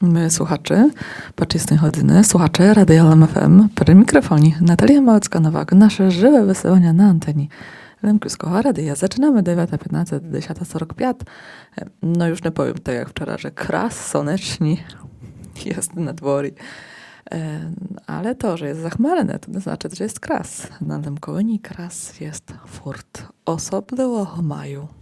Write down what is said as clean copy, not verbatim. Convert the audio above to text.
My słuchacze Paczystej Chodziny, słuchacze Radia LM FM, przy mikrofonie Natalia Małecka-Nowak, nasze żywe wysyłania na antenie Lemkowskiego Radia. Zaczynamy 9:15, 10:45. No już nie powiem tak jak wczoraj, że kras słoneczny jest na dworze. Ale to, że jest zachmurne, to nie znaczy, że jest kras. Na tym kołoni kras jest furt. Osobliwo w maju.